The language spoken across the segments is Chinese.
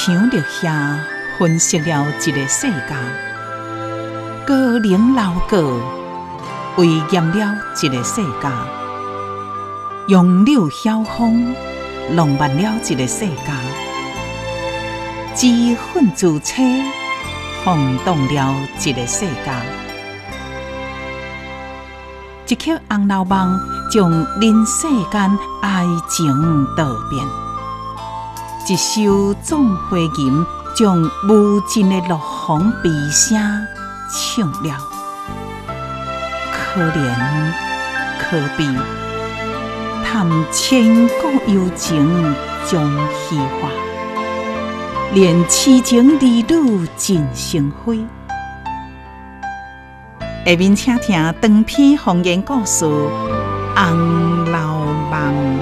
场立下分析了一个世界，高龄老过威严了一个世界，杨柳晓风浪漫了一个世界，知粉自车轰动了一个世界。一曲红楼梦将人世间爱情道遍，一首壮花吟将无尽的落红悲声唱了。可怜可悲，谈千古幽情将虚化，恋痴情儿女尽成灰。下面请听长篇方言故事《红楼梦》。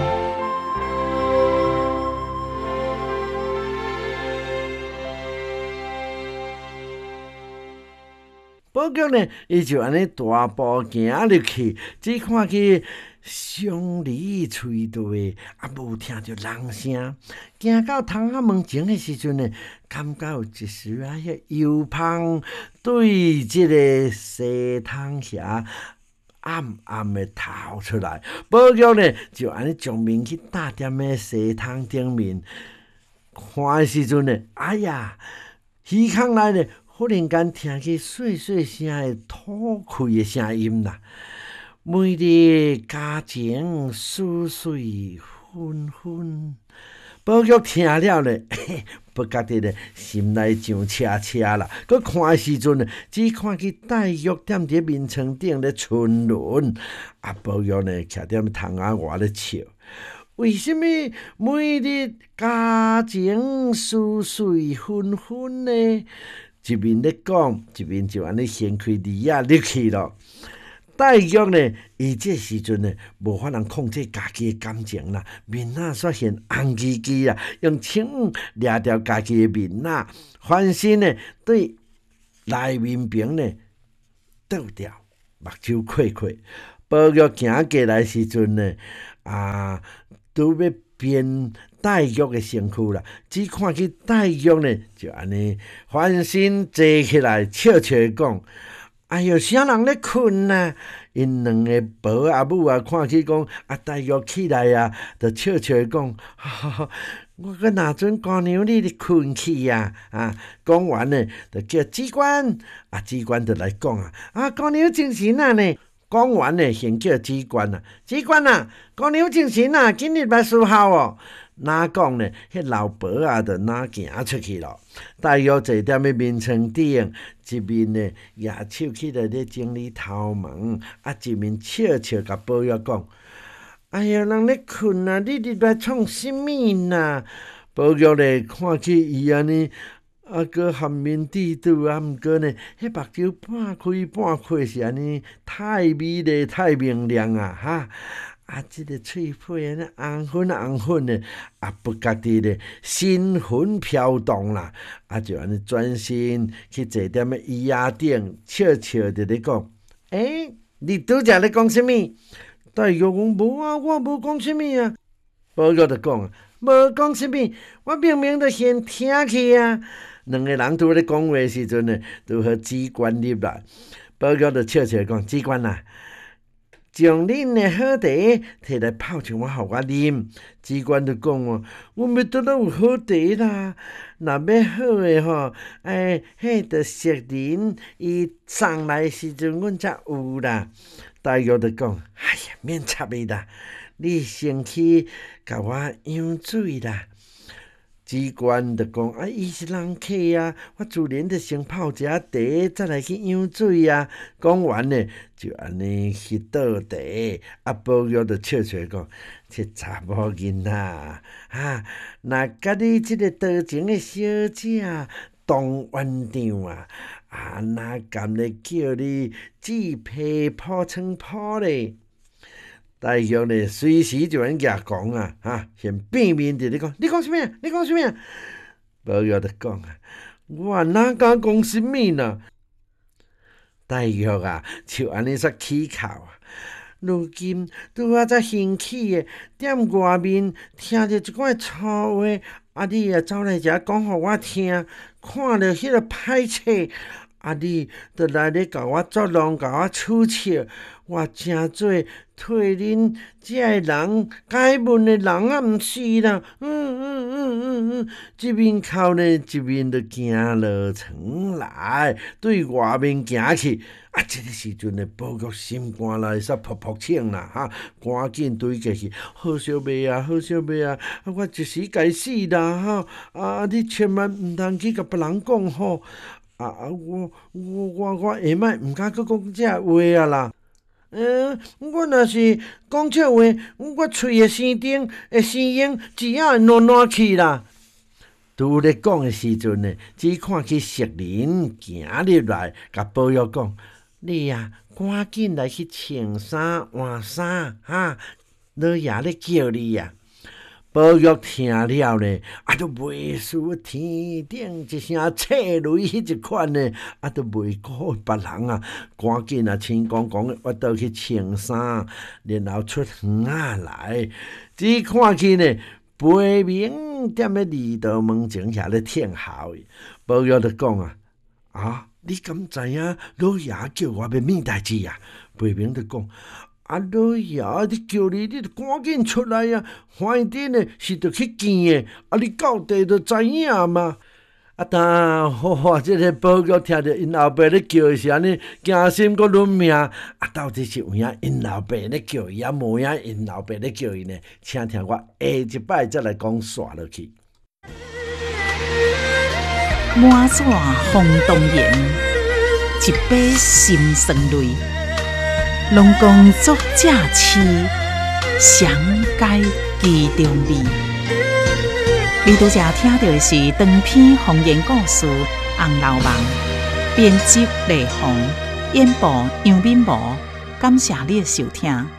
宝玉呢，伊就安尼大步行入去，只看去乡里吹对，无听着人声。行到窗仔门前的时阵呢，感觉有一丝迄油芳对即个西窗遐暗暗的透出来。宝玉呢，就安尼将面去搭踮咧西窗顶面，看的时阵呢，哎呀，耳孔内呢，忽然间听见细细声的吐气的声音啦。每日佳情似水纷纷，宝玉听了呢，不觉得呢心内上车车啦。佮看的时阵呢，只看见黛玉踮伫面床顶咧春轮，宝玉呢徛踮窗仔外咧笑。为什么每日佳情似水纷纷呢？一面咧讲，一面就安尼掀开梨仔入去咯。黛玉呢，伊这时阵呢，无法通控制家己的感情啦，面仔煞现红叽叽啊，用手抓掉家己的面仔，翻身呢对内面边呢倒掉，目睭亏亏。宝玉行过来时阵呢，拄要变黛玉的身躯啦，只看见黛玉呢，就安尼翻身坐起来，笑笑讲。哎哟，啥人咧困啊？因两个婆阿母看起讲黛玉起来就笑笑讲，我个哪准姑娘你困去啊？讲完呢，就叫机关，机关就来讲姑娘精神呢？讲完呢，先叫机关机关姑娘精神今日来伺候哦。哪讲呢？迄老婆就哪行出去咯。黛玉坐踮咧面床顶，一面呢举手起来咧整理头毛，一面笑笑甲宝玉讲：“哎呀，人咧困你入来创什么呐？”宝玉咧看起伊安尼，搁含面低肚毋过呢，迄目睭半开半开是安尼，太美丽太明亮即个喙皮安尼红粉红粉的，不觉得咧心魂飘动啦，就安尼转身去坐踮咧椅仔顶，笑笑的咧讲：“你拄则咧讲什么？”黛玉讲：“无我无讲什么啊。”宝玉就讲：“无讲什么，我明明就先听去啊。”两个人拄咧讲话时阵呢，拄好机关入来，宝玉就笑笑讲：“机关将恁的好茶摕来泡一碗，互我啉。”机关就讲阮要倒有好茶啦，若要好的吼，迄着熟人伊送来时阵，阮才有啦。黛玉就讲：“哎呀，免插伊啦，你先去甲我养水啦。”机关就讲：“伊是人客我自然就先泡一下茶，再来去养水讲完呢，就安尼去倒茶。宝玉就笑笑讲：“这查某囡仔若甲你这个多情的小姐同冤场哪敢咧叫你只皮破床铺咧？”黛玉呢，随时就安举讲先变面伫咧讲，你讲什么？你讲什么？宝玉就讲我哪敢讲什么呢？黛玉就安尼煞起口如今拄啊才兴起的，踮外面听着一寡粗话，你啊走来遮讲互我听，看着迄个歹册，你就来咧甲我作弄，甲我取笑，我真做替恁遮个人解闷的人啊，毋是啦。一面哭呢，一面就行落床来，对外面行去。这个时阵呢，宝玉心肝内煞噗噗呛啦，赶紧追过去，好小妹啊，好小妹啊，我一时该死啦，你千万毋通去甲别人讲吼，我下摆毋敢佫讲这话啊啦。我若是讲这话，我喙的生灯会生烟，舌仔会烂去啦。拄咧讲的时阵呢，只看去熟人行入来，甲宝玉讲：“你啊，赶紧来去穿衫换衫老爷咧叫你啊！”宝玉听了呢，都袂输天顶一声切雷迄一款呢，都袂顾别人啊，赶紧啊，轻讲讲的，我倒去穿衫，然后出园仔来，只看去呢。培明踮咧二道门前遐咧听候，宝玉就讲你敢知影老爷叫我要咩代志啊？培明就讲老爷你叫你就赶紧出来啊！反正呢是着去见的，你到地就知影嘛。好，这个宝玉听着因老爸咧叫是安尼，惊心阁乱命。到底是有影因老爸咧叫伊，无影因老爸咧叫伊呢？请听我下一摆再来讲煞落去。 满纸风动言，一杯心酸泪。龙宫作者痴，详解其中味。你拄则听到的是长篇方言故事《红楼梦》，编辑雷鸿，演播杨敏模。感谢你的收听。